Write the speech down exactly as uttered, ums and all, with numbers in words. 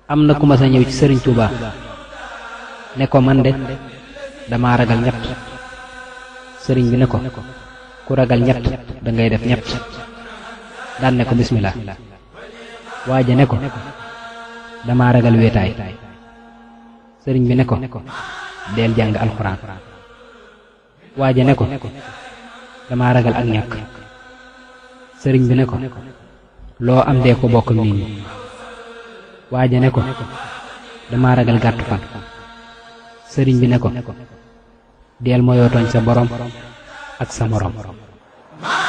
am na ku ma sa ñëw ci sëriñ Tuuba ne ko man de dama ragal ñett. sëriñ bi ne ko ku ragal ñett da ngay def ñett. daan ne ko bismillah. waaja ne ko dama ragal wéetaay. sëriñ bi ne ko deel jàng alxuraan. waaja ne ko dama ragal ak ñàkk. sëriñ bi ne ko loo am dee ko bokk ak nit ñi. waaja ne ko dama ragal gàttu fan. sëriñ bi ne ko deel moyoo tooñ sa borom ak sa morom.